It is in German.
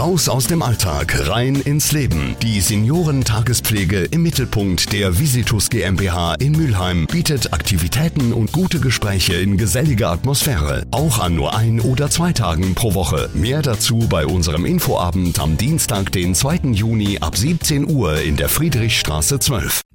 Raus aus dem Alltag, rein ins Leben. Die Seniorentaagespflege im Mittelpunkt der Visitus GmbH in Mülheim bietet Aktivitäten und gute Gespräche in geselliger Atmosphäre. Auch an nur 1 oder 2 Tagen pro Woche. Mehr dazu bei unserem Infoabend am Dienstag, den 2. Juni ab 17 Uhr in der Friedrichstraße 12.